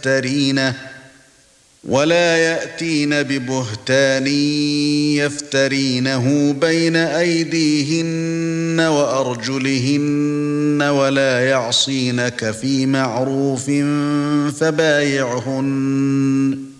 ولا يأتين ببهتان يفترينه بين أيديهن وأرجلهن ولا يعصينك في معروف فبايعهن